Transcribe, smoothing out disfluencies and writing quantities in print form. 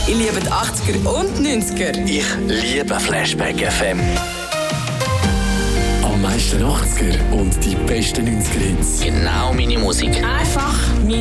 Ich liebe die 80er und 90er. Ich liebe Flashback FM. Am meisten 80er und die besten 90er Hits. Genau meine Musik. Einfach